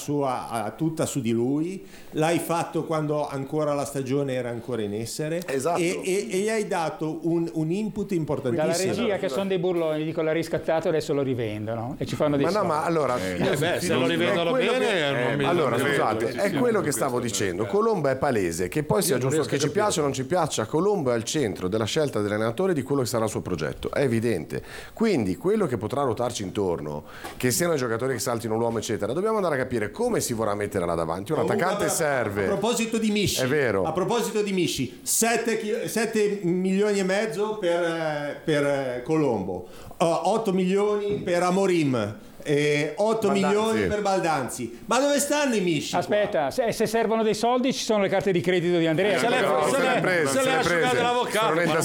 tutta su di lui, l'hai fatto quando ancora la stagione era ancora in essere, esatto. e gli hai dato un input importantissimo. Dalla regia, che sono dei burloni, dico l'ha riscattato, adesso lo rivendono e ci fanno dei soldi. Ma allora, se lo rivendono bene, allora scusate, è quello che stavo dicendo. Colombo è palese, che poi sia giusto che ci piaccia o non ci piaccia, Colombo è al centro della scelta dell'allenatore di quello che sarà il suo progetto, è evidente. Quindi quello che potrà ruotarci intorno, che siano i giocatori che saltino l'uomo eccetera, dobbiamo andare a capire come si vorrà mettere là davanti. Un attaccante serve. A proposito di Misci, è vero. A proposito di Misci, 7 milioni e mezzo per Colombo, 8 milioni per Amorim, 8 milioni per Baldanzi. Ma dove stanno i Misci? Aspetta, se servono dei soldi ci sono le carte di credito di Andrea. Se le ha asciugate l'avvocato.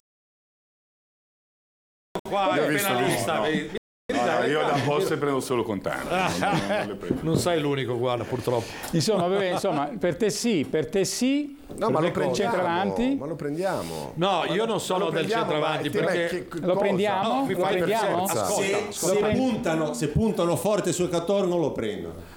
Qua è penalista. Io da poste prendo solo contanti. Non sei l'unico, guarda, purtroppo. Insomma, per te sì. No, ma lo prendiamo. Centravanti. Ma lo prendiamo. No, io non sono del centravanti perché lo prendiamo? No, lo prendiamo? Se puntano forte sul Cator non lo prendono.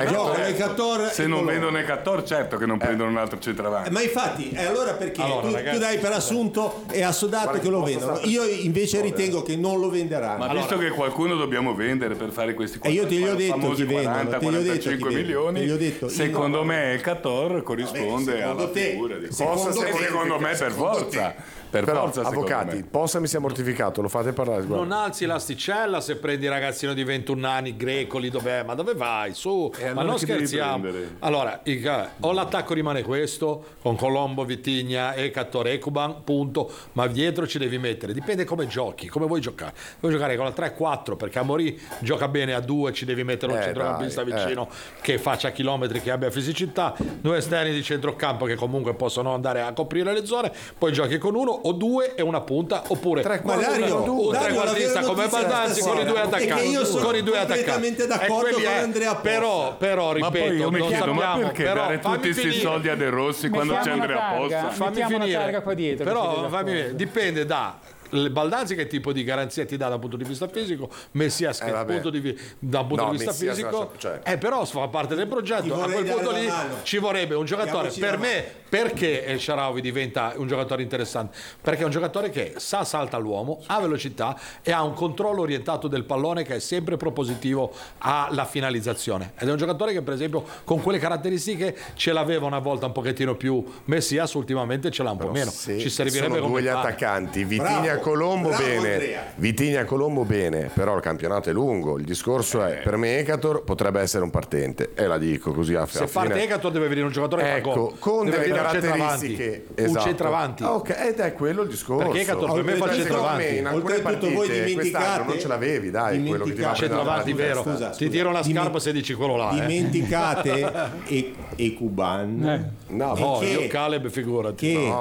Se non vendono i 14, certo che non prendono un altro centravanti. Ma infatti, allora perché tu dai per assunto e assodato che lo vendono? Io invece ritengo che non lo venderanno. Ma visto che qualcuno dobbiamo vendere per fare questi 40, io te li ho detto chi vendono, 40-45 milioni, secondo me il 14 corrisponde alla figura di secondo me per forza. Però, avvocati, Possa mi sia mortificato, lo fate parlare. Non alzi l'asticella se prendi il ragazzino di 21 anni, Grecoli, dov'è? Ma dove vai? Su, ma non scherziamo. Allora, o l'attacco rimane questo, con Colombo, Vitigna, Ekator, Ekuban, punto, ma dietro ci devi mettere. Dipende come giochi, come vuoi giocare. Vuoi giocare con la 3-4, perché Amorì gioca bene a 2, ci devi mettere un centrocampista vicino che faccia chilometri, che abbia fisicità, 2 esterni di centrocampo che comunque possono andare a coprire le zone, poi giochi con uno o 2 e una punta, oppure un trequartista come Baldanzi con i 2 attaccanti. Io sono completamente d'accordo con Andrea Possa. Però ripeto, ma poi io mi chiedo, ma perché dare tutti questi finire. Soldi a De Rossi quando c'è Andrea Possa? Fammi finire. Qua dietro, però dipende da Baldanzi che tipo di garanzia ti dà dal punto di vista fisico, Messias che da un punto di vista fisico però fa parte del progetto. A quel punto lì ci vorrebbe un giocatore per me. Perché El Shaarawy diventa un giocatore interessante? Perché è un giocatore che salta l'uomo, ha velocità e ha un controllo orientato del pallone che è sempre propositivo alla finalizzazione, ed è un giocatore che per esempio con quelle caratteristiche ce l'aveva una volta un pochettino più Messias, ultimamente ce l'ha un po' meno. Ci servirebbe sono come due gli attaccanti, Vitigna Colombo bene, Vitigna Colombo bene, però il campionato è lungo, il discorso è per me Ekator potrebbe essere un partente, e la dico così a se parte Ekator deve venire un giocatore che fa gol, con delle caratteristiche, un centravanti, ed è quello il discorso, perché Ekator per me fa centravanti. In alcune partite voi dimenticate, non ce l'avevi, dai, quello che ti va centravanti, vero? Scusa, ti tiro una scarpa se dici quello là. Dimenticate Ekuban, io Caleb figurati,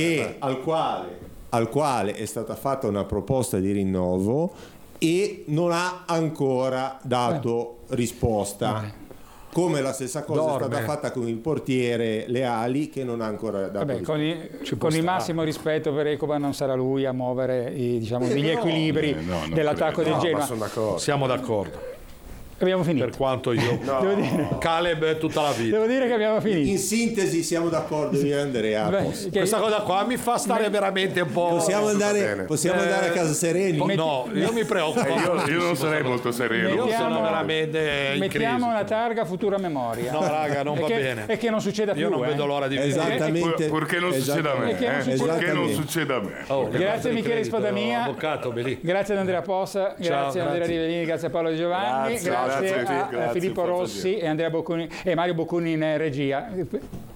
al quale è stata fatta una proposta di rinnovo e non ha ancora dato risposta. Come la stessa cosa è stata fatta con il portiere Leali, che non ha ancora dato risposta. Con il massimo rispetto per Ekuban, non sarà lui a muovere gli equilibri dell'attacco del Genoa. Siamo d'accordo. Abbiamo finito. Per quanto io Caleb tutta la vita. Devo dire che abbiamo finito. In sintesi siamo d'accordo io e Andrea. Questa cosa qua mi fa stare veramente un po'. Possiamo andare a casa sereni? No, io mi preoccupo. Io non sarei molto sereno. Io sono veramente in mettiamo una targa futura memoria. No, raga, non va bene. E che non succeda più. Io non vedo l'ora di esattamente. Purché non succeda a me. Purché non succeda a me. Grazie a Michele Spadamia. Grazie ad Andrea Possa. Grazie a Andrea Rivellini. Grazie a Paolo Di Giovanni. Grazie a Filippo Rossi e Andrea Bocconi e Mario Bocconi in regia.